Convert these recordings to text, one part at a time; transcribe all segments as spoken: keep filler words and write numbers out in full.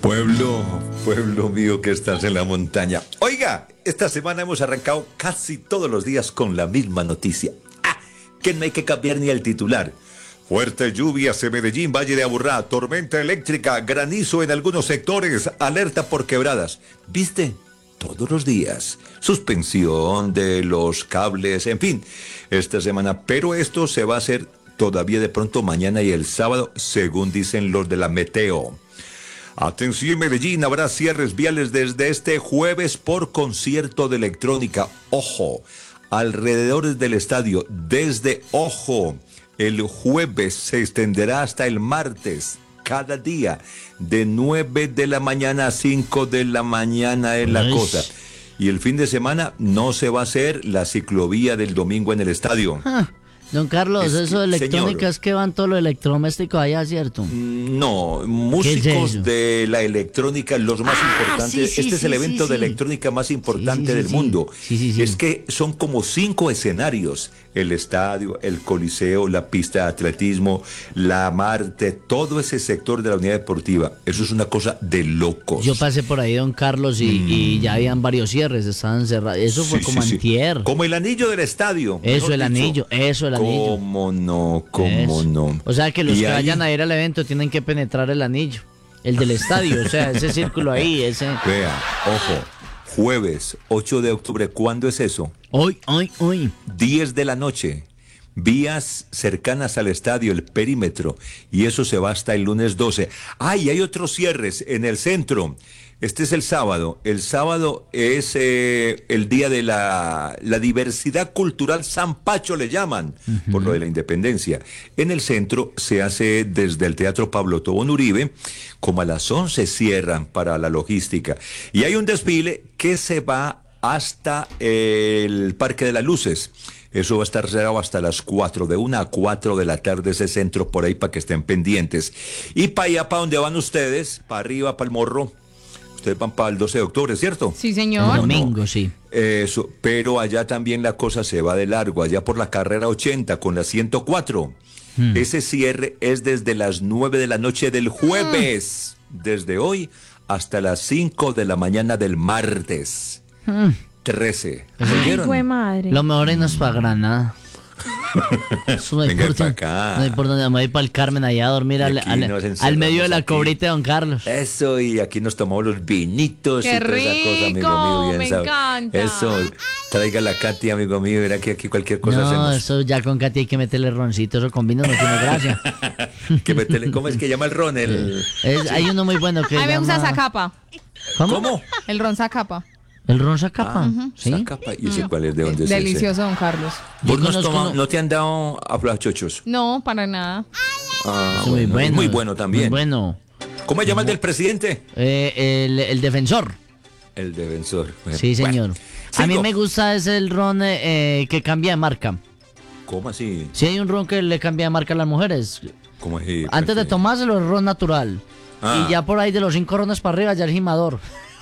Pueblo, pueblo mío que estás en la montaña. Oiga, esta semana hemos arrancado casi todos los días con la misma noticia. Ah, que no hay que cambiar ni el titular. Fuertes lluvias en Medellín, Valle de Aburrá, tormenta eléctrica, granizo en algunos sectores, alerta por quebradas. ¿Viste? Todos los días. Suspensión de los cables, en fin, esta semana. Pero esto se va a hacer todavía de pronto mañana y el sábado, según dicen los de la Meteo. Atención, Medellín, habrá cierres viales desde este jueves por concierto de electrónica. Ojo, alrededor del estadio, desde, ojo, el jueves se extenderá hasta el martes, cada día, de nueve de la mañana a cinco de la mañana es la cosa. Y el fin de semana no se va a hacer la ciclovía del domingo en el estadio. Ah. Don Carlos, es eso de electrónica señor. Es que van todo lo electrodoméstico allá, ¿cierto? No, músicos es de la electrónica, los más ah, importantes. Sí, sí, este sí, es el evento sí, de electrónica más importante sí, sí, del sí, mundo. Sí, sí, sí. Es que son como cinco escenarios. El estadio, el coliseo, la pista de atletismo, la Marte, todo ese sector de la unidad deportiva. Eso es una cosa de locos. Yo pasé por ahí, don Carlos, y, mm. y ya habían varios cierres, estaban cerrados. Eso fue sí, como sí, antier. Sí. Como el anillo del estadio. Eso, el dicho. anillo, eso, el anillo. ¿Cómo no? ¿Cómo Eso. no? O sea que los y que ahí... vayan a ir al evento tienen que penetrar el anillo, el del estadio, o sea, ese círculo ahí, ese... Vea, ojo, jueves ocho de octubre, ¿cuándo es eso? Hoy, hoy, hoy. diez de la noche, vías cercanas al estadio, el perímetro, y eso se va hasta el lunes doce. ¡Ah, y hay otros cierres en el centro! Este es el sábado. El sábado es eh, el día de la, la diversidad cultural San Pacho, le llaman, uh-huh. por lo de la independencia. En el centro se hace desde el Teatro Pablo Tobón Uribe, como a las once cierran para la logística. Y hay un desfile que se va hasta el Parque de las Luces. Eso va a estar cerrado hasta las cuatro, de una a cuatro de la tarde, ese centro por ahí para que estén pendientes. Y para allá, para donde van ustedes, para arriba, para el Morro. Ustedes van para el doce de octubre, ¿cierto? Sí, señor. El domingo, no, sí. Eso, pero allá también la cosa se va de largo, allá por la carrera ochenta con la ciento cuatro. Hmm. Ese cierre es desde las nueve de la noche del jueves, hmm. desde hoy hasta las cinco de la mañana del martes. Hmm. trece. Ay, güey, madre. Lo mejor es no es para Granada. Eso no Venga para acá. No importa, me voy para el Carmen allá a dormir al, al, al medio de la aquí. Cobrita de don Carlos. Eso, y aquí nos tomamos los vinitos. ¡Qué y toda rico! Esa cosa, amigo mío, bien me sabe. encanta. Eso, traiga la Katy, amigo mío, verá que aquí cualquier cosa no, hacemos. No, eso ya con Katy hay que meterle roncito, eso con vino no tiene gracia. que meterle, ¿cómo es que llama el ron? El... Es, hay uno muy bueno que A mí me gusta llama... Zacapa. ¿Cómo? ¿Cómo? El ron Zacapa. ¿El ron Zacapa? Ah, uh-huh. ¿Sí? Zacapa. ¿Y ese cuál es? ¿De dónde es Delicioso, ese? don Carlos. ¿Vos nos toma, no te han dado aflachochos? No, para nada. Ah, es muy bueno, bueno. Muy bueno también. Muy bueno. ¿Cómo se llama el del presidente? Eh, el, el defensor. El defensor. Bueno, sí, señor. Bueno. A mí me gusta es el ron eh, que cambia de marca. ¿Cómo así? Sí, hay un ron que le cambia de marca a las mujeres. ¿Cómo así? Antes de tomárselo es ron natural. Ah. Y ya por ahí de los cinco rones para arriba ya es gimador.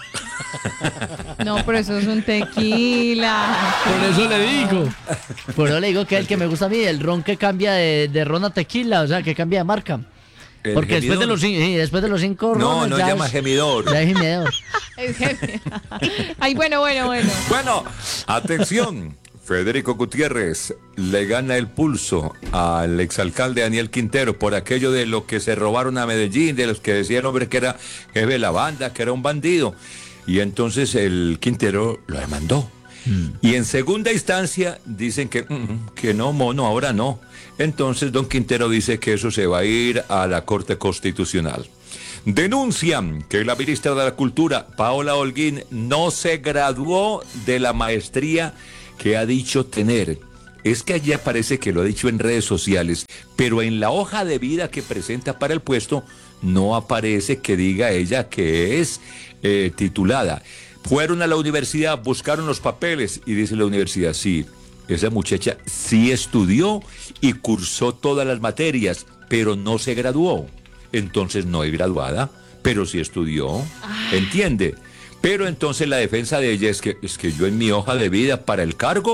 No, pero eso es un tequila. Por eso le digo. Por eso le digo que es el que me gusta a mí, el ron que cambia de, de ron a tequila, o sea, que cambia de marca. ¿El Porque después de, los, sí, después de los cinco no, rones no ya llama es, gemidor. Ya es gemidor. Es gemidor. Ay, bueno, bueno, bueno. Bueno, atención. Federico Gutiérrez le gana el pulso al exalcalde Daniel Quintero por aquello de lo que se robaron a Medellín, de los que decían, hombre, que era jefe de la banda, que era un bandido. Y entonces el Quintero lo demandó. Mm. Y en segunda instancia dicen que, mm, que no, mono, ahora no. Entonces don Quintero dice que eso se va a ir a la Corte Constitucional. Denuncian que la ministra de la Cultura, Paola Holguín, no se graduó de la maestría que ha dicho tener. Es que allí parece que lo ha dicho en redes sociales, pero en la hoja de vida que presenta para el puesto no aparece que diga ella que es eh, titulada. Fueron a la universidad, buscaron los papeles y dice la universidad, sí, esa muchacha sí estudió y cursó todas las materias, pero no se graduó. Entonces no es graduada, pero sí estudió, ¿entiende? Pero entonces la defensa de ella es que, es que yo en mi hoja de vida para el cargo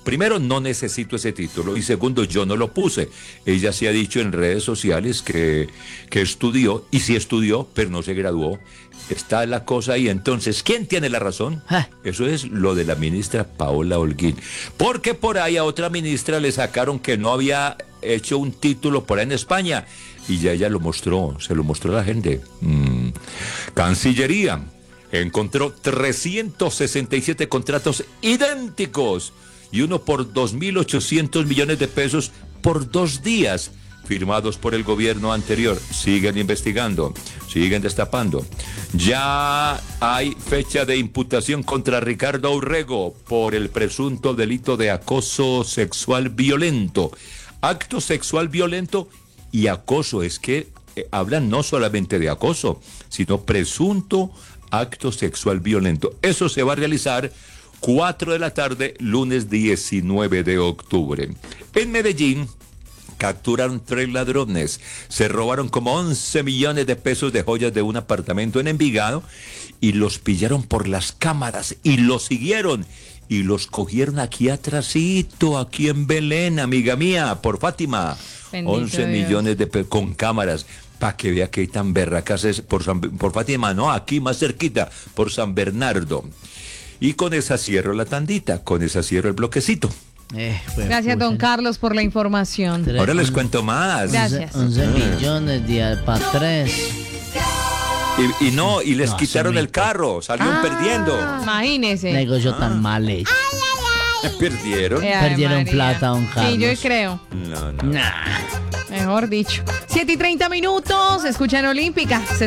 primero, no necesito ese título y segundo, yo no lo puse. Ella sí ha dicho en redes sociales que, que estudió y sí estudió, pero no se graduó. Está la cosa ahí. Entonces, ¿quién tiene la razón? Ah. Eso es lo de la ministra Paola Holguín. Porque por ahí a otra ministra le sacaron que no había hecho un título por ahí en España y ya ella lo mostró, se lo mostró a la gente. Mm. Cancillería encontró trescientos sesenta y siete contratos idénticos y uno por dos mil ochocientos millones de pesos por dos días, firmados por el gobierno anterior. Siguen investigando, siguen destapando. Ya hay fecha de imputación contra Ricardo Urrego por el presunto delito de acoso sexual violento. Acto sexual violento y acoso, es que eh, hablan no solamente de acoso, sino presunto acto sexual violento. Eso se va a realizar cuatro de la tarde, lunes diecinueve de octubre. En Medellín capturaron tres ladrones, se robaron como once millones de pesos de joyas de un apartamento en Envigado y los pillaron por las cámaras y los siguieron y los cogieron aquí atrasito, aquí en Belén, amiga mía, por Fátima. Bendito once Dios. millones de pesos con cámaras. Para que vea que hay tan berracas es por, San, por Fátima, no, aquí más cerquita, por San Bernardo. Y con esa cierro la tandita, con esa cierro el bloquecito. Eh, pues, Gracias, don pues, Carlos, por la información. Tres- Ahora les cuento más. Gracias. once millones de para tres. Y, y no, y les No, quitaron sí, el carro, salieron Ah, perdiendo. Imagínese. Negocio tan mal hecho. Perdieron. Eh, ay, Perdieron María. plata, don Sí, Carlos. yo creo. No, no. Nah. Mejor dicho. siete y treinta minutos. Escuchan Olímpica.